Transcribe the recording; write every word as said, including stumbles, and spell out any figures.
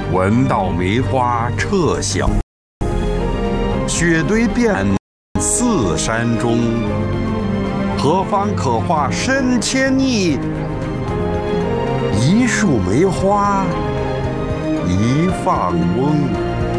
闻道梅花彻晓，雪堆遍四山中。何方可化身千亿？一树梅花一放翁。